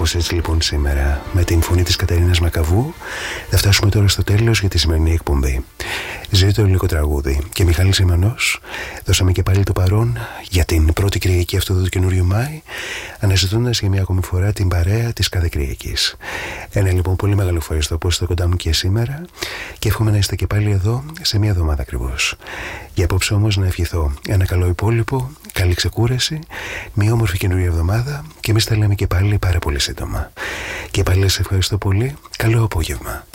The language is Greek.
Κάπως έτσι λοιπόν σήμερα, με την φωνή της Κατερίνας Μακαβού, θα φτάσουμε τώρα στο τέλος για τη σημερινή εκπομπή. Ζει το ελληνικό τραγούδι και Μιχάλης Ιμανός, δώσαμε και πάλι το παρόν για την πρώτη Κυριακή αυτού του καινούριου Μάη, αναζητώντας για μια ακόμη φορά την παρέα της κάθε Κυριακής. Ένα λοιπόν πολύ μεγάλο ευχαριστώ που είστε κοντά μου και σήμερα και εύχομαι να είστε και πάλι εδώ σε μια εβδομάδα ακριβώς. Για απόψε όμως να ευχηθώ ένα καλό υπόλοιπο, καλή ξεκούραση, μια όμορφη καινούρια εβδομάδα και εμείς τα λέμε και πάλι πάρα πολύ σύντομα. Και πάλι σας ευχαριστώ πολύ. Καλό απόγευμα.